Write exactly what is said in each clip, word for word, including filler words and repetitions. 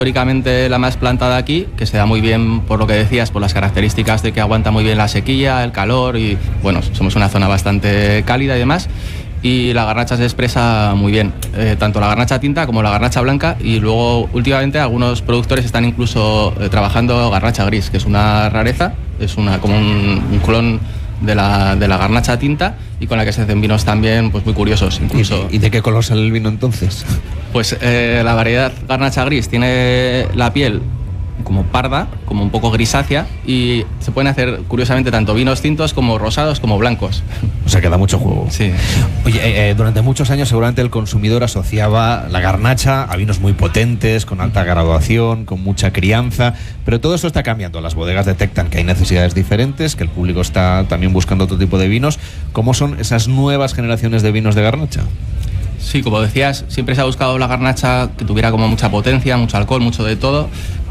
históricamente la más plantada aquí, que se da muy bien por lo que decías, por las características de que aguanta muy bien la sequía, el calor y bueno, somos una zona bastante cálida y demás. Y la garnacha se expresa muy bien, eh, tanto la garnacha tinta como la garnacha blanca, y luego últimamente algunos productores están incluso eh, trabajando garnacha gris, que es una rareza, es una como un, un clon de la, de la garnacha tinta y con la que se hacen vinos también pues muy curiosos incluso. ¿Y, y de qué color sale el vino entonces? Pues eh, la variedad garnacha gris tiene la piel como parda, como un poco grisácea, y se pueden hacer curiosamente tanto vinos tintos como rosados como blancos. O sea que da mucho juego. Sí. Oye, eh, durante muchos años seguramente el consumidor asociaba la garnacha a vinos muy potentes, con alta graduación, con mucha crianza, pero todo eso está cambiando. Las bodegas detectan que hay necesidades diferentes, que el público está también buscando otro tipo de vinos. ¿Cómo son esas nuevas generaciones de vinos de garnacha? Sí, como decías, siempre se ha buscado la garnacha que tuviera como mucha potencia, mucho alcohol, mucho de todo,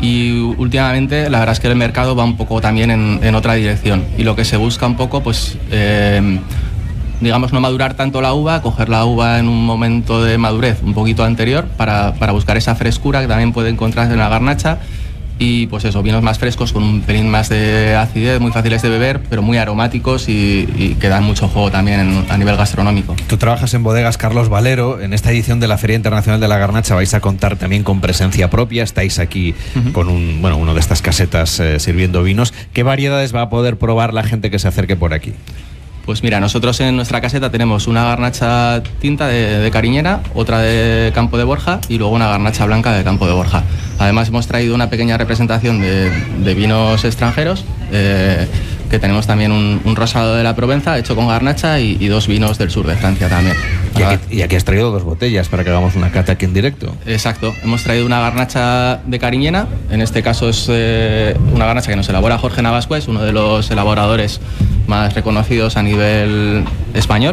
y últimamente la verdad es que el mercado va un poco también en, en otra dirección, y lo que se busca un poco, pues, eh, digamos, no madurar tanto la uva, coger la uva en un momento de madurez un poquito anterior para, para buscar esa frescura que también puede encontrarse en la garnacha. Y pues eso, vinos más frescos con un pelín más de acidez, muy fáciles de beber, pero muy aromáticos y, y que dan mucho juego también en, a nivel gastronómico. Tú trabajas en Bodegas Carlos Valero. En esta edición de la Feria Internacional de la Garnacha vais a contar también con presencia propia. Estáis aquí uh-huh. con un, bueno, uno de estas casetas eh, sirviendo vinos. ¿Qué variedades va a poder probar la gente que se acerque por aquí? Pues mira, nosotros en nuestra caseta tenemos una garnacha tinta de, de Cariñena, otra de Campo de Borja y luego una garnacha blanca de Campo de Borja. Además hemos traído una pequeña representación de, de vinos extranjeros, eh, que tenemos también un, un rosado de la Provenza hecho con garnacha y, y dos vinos del sur de Francia también. Y aquí, y aquí has traído dos botellas para que hagamos una cata aquí en directo. Exacto, hemos traído una garnacha de Cariñena, en este caso es eh, una garnacha que nos elabora Jorge Navascués, uno de los elaboradores más reconocidos a nivel español.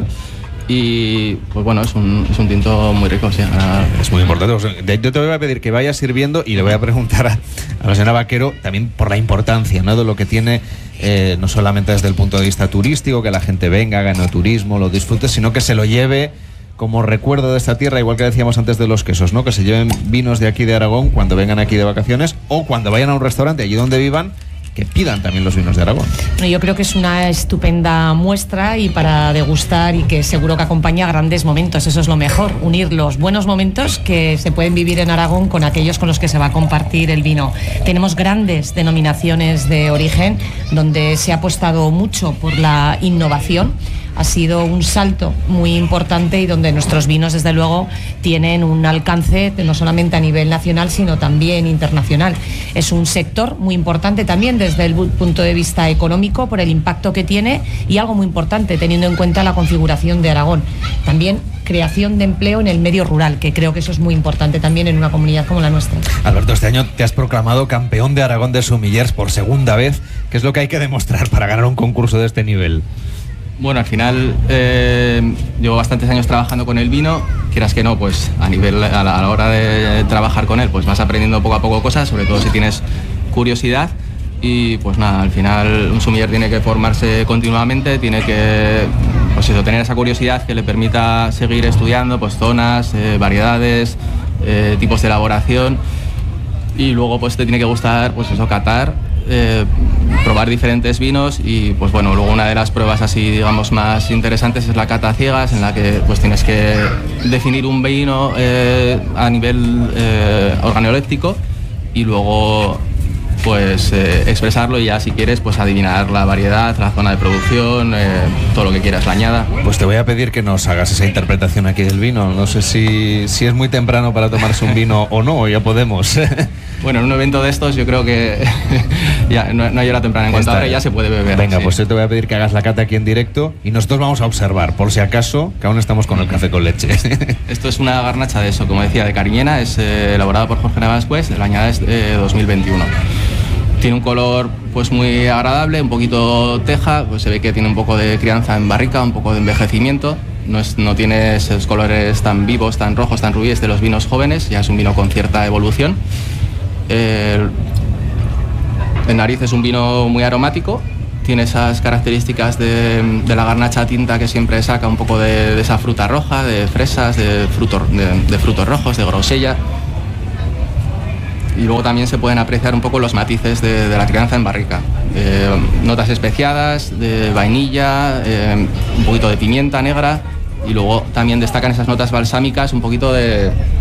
Y pues bueno, es un, es un tinto muy rico, sí. Es muy importante. Yo te voy a pedir que vayas sirviendo y le voy a preguntar a, a la señora Vaquero también por la importancia, ¿no?, de lo que tiene, eh, no solamente desde el punto de vista turístico, que la gente venga, haga enoturismo, lo disfrute, sino que se lo lleve como recuerdo de esta tierra, igual que decíamos antes de los quesos, ¿no?, que se lleven vinos de aquí de Aragón cuando vengan aquí de vacaciones o cuando vayan a un restaurante allí donde vivan, que pidan también los vinos de Aragón. Yo creo que es una estupenda muestra y para degustar, y que seguro que acompaña grandes momentos. Eso es lo mejor, unir los buenos momentos que se pueden vivir en Aragón con aquellos con los que se va a compartir el vino. Tenemos grandes denominaciones de origen donde se ha apostado mucho por la innovación. Ha sido un salto muy importante y donde nuestros vinos, desde luego, tienen un alcance no solamente a nivel nacional, sino también internacional. Es un sector muy importante también desde el punto de vista económico por el impacto que tiene, y algo muy importante teniendo en cuenta la configuración de Aragón. También creación de empleo en el medio rural, que creo que eso es muy importante también en una comunidad como la nuestra. Alberto, este año te has proclamado campeón de Aragón de Sumillers por segunda vez. ¿Qué es lo que hay que demostrar para ganar un concurso de este nivel? Bueno, al final eh, llevo bastantes años trabajando con el vino, quieras que no, pues a nivel a la, a la hora de trabajar con él, pues vas aprendiendo poco a poco cosas, sobre todo si tienes curiosidad. Y pues nada, al final un sommelier tiene que formarse continuamente, tiene que, pues eso, tener esa curiosidad que le permita seguir estudiando pues zonas, eh, variedades, eh, tipos de elaboración, y luego pues te tiene que gustar pues eso, catar, Eh, probar diferentes vinos. Y pues bueno, luego una de las pruebas así digamos más interesantes es la cata a ciegas, en la que pues tienes que definir un vino eh, a nivel eh, organoléptico y luego pues eh, expresarlo, y ya si quieres pues adivinar la variedad, la zona de producción, eh, todo lo que quieras, la añada. Pues te voy a pedir que nos hagas esa interpretación aquí del vino. No sé si, si es muy temprano para tomarse un vino o no, ya podemos. Bueno, en un evento de estos yo creo que ya no, no hay hora temprana, en cuanto ahora ya se puede beber. Venga, sí. Pues yo te voy a pedir que hagas la cata aquí en directo y nosotros vamos a observar, por si acaso, que aún estamos con el café con leche. Esto es una garnacha de eso, como decía, de Cariñena, es eh, elaborada por Jorge Navascués, la añada es de dos mil veintiuno. Tiene un color pues muy agradable, un poquito teja, pues se ve que tiene un poco de crianza en barrica, un poco de envejecimiento. No, es, no tiene esos colores tan vivos, tan rojos, tan rubíes de los vinos jóvenes, ya es un vino con cierta evolución. El, el nariz es un vino muy aromático, tiene esas características de, de la garnacha tinta que siempre saca un poco de, de esa fruta roja, de fresas, de, fruto, de, de frutos rojos, de grosella. y luego también se pueden apreciar un poco los matices de, de la crianza en barrica. Eh, notas especiadas, de vainilla, eh, un poquito de pimienta negra, y luego también destacan esas notas balsámicas, un poquito de